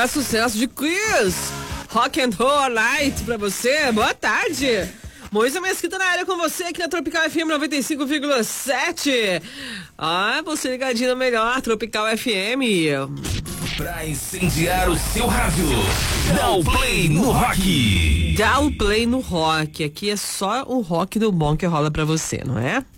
sucesso de quiz. Rock and Roll Night pra você. Boa tarde. Moisa Mesquita na área com você aqui na Tropical FM 95,7. Você ligadinho na melhor, Tropical FM. Pra incendiar o seu rádio, dá o play no rock. Dá o play no rock. Aqui é só o rock do bom que rola pra você, não é?